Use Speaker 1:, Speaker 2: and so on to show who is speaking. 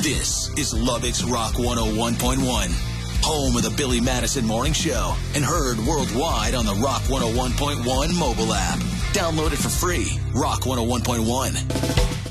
Speaker 1: This is Lubbock's Rock 101.1, home of the Billy Madison Morning Show, and heard worldwide on the Rock 101.1 mobile app. Download it for free. Rock 101.1.